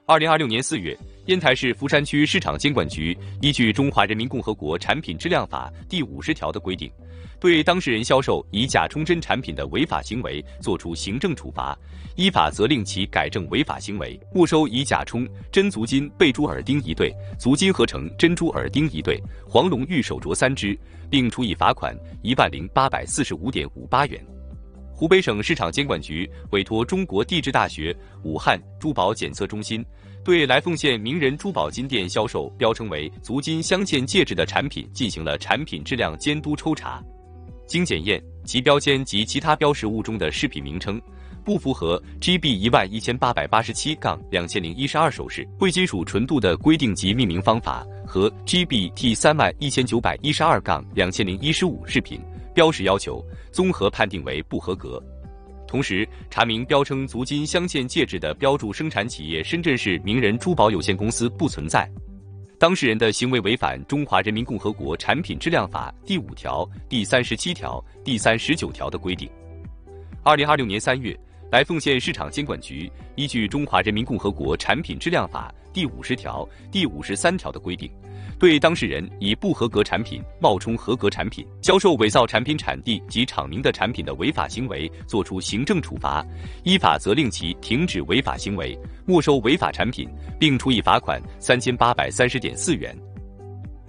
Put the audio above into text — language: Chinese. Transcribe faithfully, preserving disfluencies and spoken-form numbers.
二零二六年四月，烟台市福山区市场监管局依据《中华人民共和国产品质量法》第五十条的规定，对当事人销售以假充真产品的违法行为作出行政处罚，依法责令其改正违法行为，没收以假充真足金贝珠耳钉一对、足金合成珍珠耳钉一对、黄龙玉手镯三只，并处以罚款一万零八百四十五点五八元。湖北省市场监管局委托中国地质大学武汉珠宝检测中心，对来凤县名人珠宝金店销售标称为足金镶嵌戒指的产品进行了产品质量监督抽查。经检验，其标签及其他标识物中的饰品名称不符合 G B 一万一千八百八十七杠两千零一十二首饰贵金属纯度的规定及命名方法和 G B T 三万一千九百一十二杠两千零一十五饰品标识要求，综合判定为不合格。同时，查明标称足金镶嵌戒指的标注生产企业深圳市名人珠宝有限公司不存在。当事人的行为违反《中华人民共和国产品质量法》第五条、第三十七条、第三十九条的规定。二零二六年三月，来凤县市场监管局依据《中华人民共和国产品质量法》第五十条、第五十三条的规定，对当事人以不合格产品冒充合格产品、销售伪造产品产地及厂名的产品的违法行为作出行政处罚，依法责令其停止违法行为，没收违法产品，并处以罚款三千八百三十点四元。